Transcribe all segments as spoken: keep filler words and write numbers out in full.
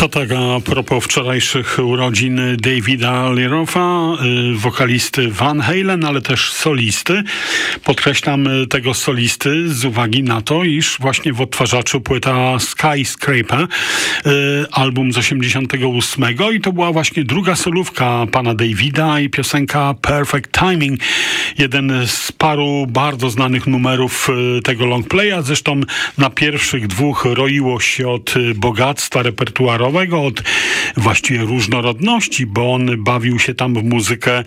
To tak a propos wczorajszych urodzin Davida Lee Roth'a, wokalisty Van Halen, ale też solisty. Podkreślam tego solisty z uwagi na to, iż właśnie w odtwarzaczu płyta Skyscraper, album z osiemdziesiątego ósmego i to była właśnie druga solówka pana Davida i piosenka Perfect Timing. Jeden z paru bardzo znanych numerów tego longplaya. Zresztą na pierwszych dwóch roiło się od bogactwa repertuarowego, od właściwie różnorodności, bo on bawił się tam w muzykę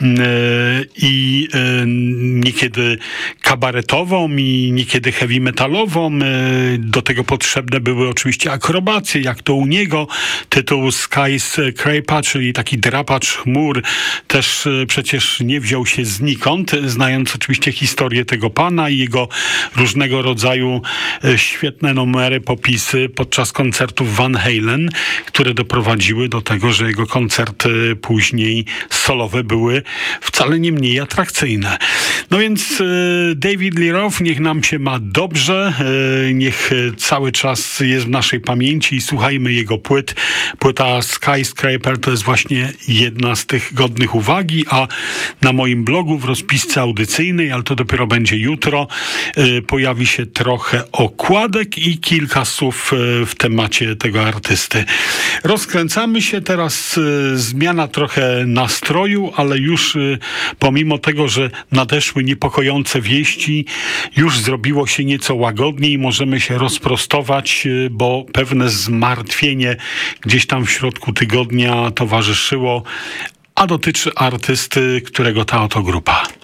i niekiedy kabaretową i niekiedy heavy metalową. Do tego potrzebne były oczywiście akrobacje, jak to u niego. Tytuł Skyscraper, czyli taki drapacz chmur, też przecież nie wziął się znikąd, znając oczywiście historię tego pana i jego różnego rodzaju świetne numery, popisy podczas koncertów Van Halen, które doprowadziły do tego, że jego koncerty później solowe były wcale nie mniej atrakcyjne. No więc David Lee Roth, niech nam się ma dobrze, niech cały czas jest w naszej pamięci i słuchajmy jego płyt. Płyta Skyscraper to jest właśnie jedna z tych godnych uwagi, a na moim blogu w rozpisce audycyjnej, ale to dopiero będzie jutro, pojawi się trochę okładek i kilka słów w temacie tego artysty. Rozkręcamy się teraz, zmiana trochę nastroju, ale już pomimo tego, że nadeszły niepokojące wieści, już zrobiło się nieco łagodniej, możemy się rozprostować, bo pewne zmartwienie gdzieś tam w środku tygodnia towarzyszyło, a dotyczy artysty, którego ta oto grupa.